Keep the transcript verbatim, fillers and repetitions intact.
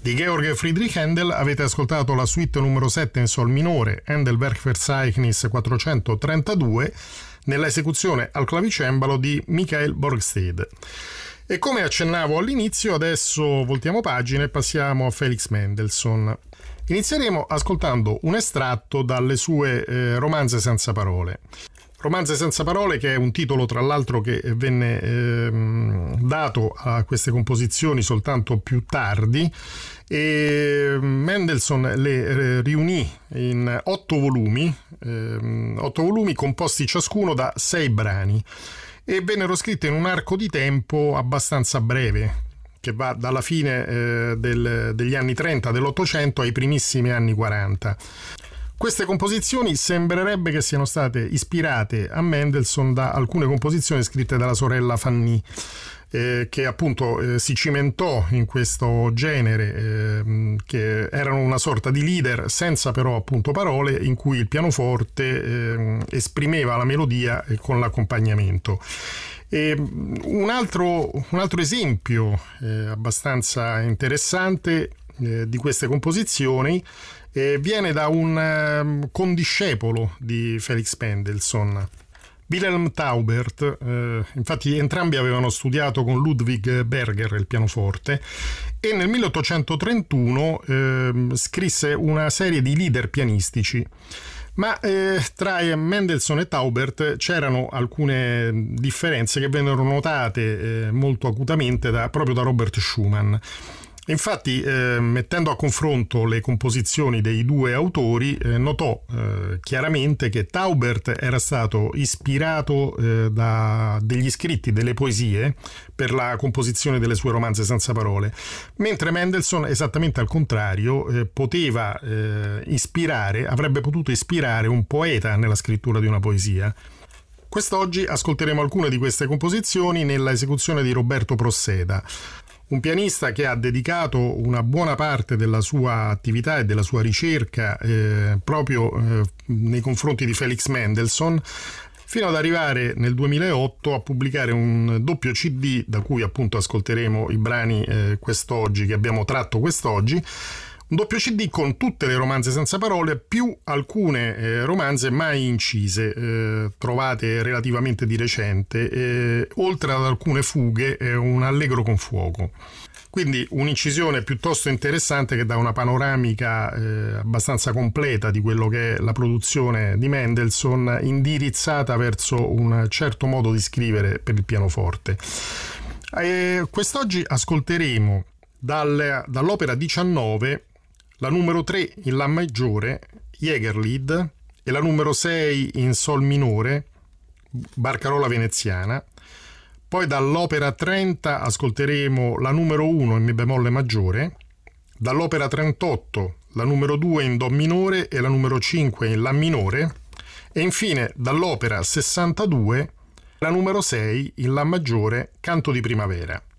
Di Georg Friedrich Händel avete ascoltato la suite numero sette in sol minore, Händel-Werkverzeichnis quattrocentotrentadue, nella esecuzione al clavicembalo di Michael Borgstede. E come accennavo all'inizio, adesso voltiamo pagina e passiamo a Felix Mendelssohn. Inizieremo ascoltando un estratto dalle sue eh, Romanze senza parole. Romanze senza parole, che è un titolo tra l'altro che venne eh, dato a queste composizioni soltanto più tardi, e Mendelssohn le riunì in otto volumi, eh, otto volumi composti ciascuno da sei brani, e vennero scritte in un arco di tempo abbastanza breve, che va dalla fine eh, del, degli anni trenta dell'Ottocento ai primissimi anni quaranta. Queste composizioni sembrerebbe che siano state ispirate a Mendelssohn da alcune composizioni scritte dalla sorella Fanny, eh, che appunto eh, si cimentò in questo genere, eh, che erano una sorta di leader senza però appunto parole, in cui il pianoforte eh, esprimeva la melodia con l'accompagnamento. E un altro, un altro esempio eh, abbastanza interessante eh, di queste composizioni eh, viene da un eh, condiscepolo di Felix Mendelssohn, Wilhelm Taubert. Eh, infatti entrambi avevano studiato con Ludwig Berger il pianoforte, e nel milleottocentotrentuno eh, scrisse una serie di lieder pianistici. Ma eh, tra Mendelssohn e Taubert c'erano alcune differenze che vennero notate eh, molto acutamente da, proprio da Robert Schumann. Infatti, eh, mettendo a confronto le composizioni dei due autori, eh, notò eh, chiaramente che Taubert era stato ispirato eh, da degli scritti, delle poesie, per la composizione delle sue romanze senza parole, mentre Mendelssohn, esattamente al contrario, eh, poteva eh, ispirare, avrebbe potuto ispirare un poeta nella scrittura di una poesia. Quest'oggi ascolteremo alcune di queste composizioni nella esecuzione di Roberto Prosseda, un pianista che ha dedicato una buona parte della sua attività e della sua ricerca eh, proprio eh, nei confronti di Felix Mendelssohn, fino ad arrivare nel duemilaotto a pubblicare un doppio C D, da cui appunto ascolteremo i brani eh, quest'oggi, che abbiamo tratto quest'oggi. Un doppio C D con tutte le romanze senza parole, più alcune eh, romanze mai incise, eh, trovate relativamente di recente, eh, oltre ad alcune fughe e un allegro con fuoco. Quindi un'incisione piuttosto interessante, che dà una panoramica eh, abbastanza completa di quello che è la produzione di Mendelssohn, indirizzata verso un certo modo di scrivere per il pianoforte. E quest'oggi ascolteremo dal, dall'opera diciannove la numero tre in La maggiore, Jägerlied, e la numero sei in Sol minore, Barcarola veneziana. Poi dall'opera trenta ascolteremo la numero uno in Mi bemolle maggiore, dall'opera trentotto la numero due in Do minore e la numero cinque in La minore, e infine dall'opera sessantadue la numero sei in La maggiore, Canto di primavera.